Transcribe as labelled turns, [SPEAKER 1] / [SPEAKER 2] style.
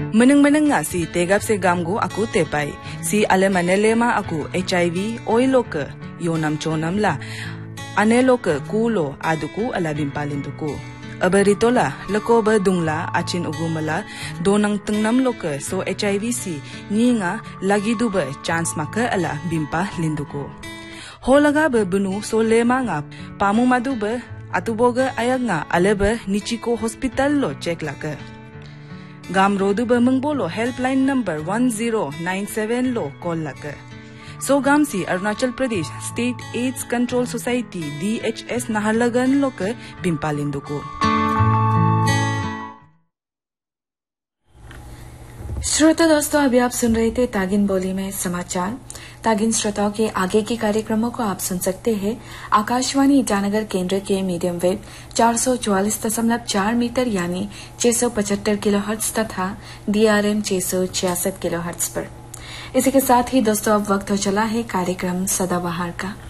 [SPEAKER 1] Meneng-meneng nga si tegap se gamgo aku tepai. Si ale manelema aku HIV oilo ke yonam chonam la. Anelo ke kulo aduku ala bimpalinduku. Abaritola lako ba dungla achin ugumala donang tengnam loke so HIV si ninga lagi duba chance maka ala bimpa linduku. Holaga ba benu so lema nga pamu madu ba atuboga ayag nga aleba nichiko hospital lo check laka. Gam rodu ba mengbolo helpline number 1097 lo call laka. So gam si Arunachal Pradesh State AIDS Control Society DHS Naharlagan lo ke bimpalinduko.
[SPEAKER 2] श्रोता दोस्तों, अभी आप सुन रहे थे तागिन बोली में समाचार। तागिन श्रोताओं के आगे के कार्यक्रमों को आप सुन सकते हैं आकाशवाणी ईटानगर केंद्र के मीडियम वेव 444.4 मीटर यानी 675 किलोहर्ट्ज तथा DRM 666 किलोहर्ट्ज पर। इसी के साथ ही दोस्तों अब वक्त हो चला है कार्यक्रम सदाबहार का।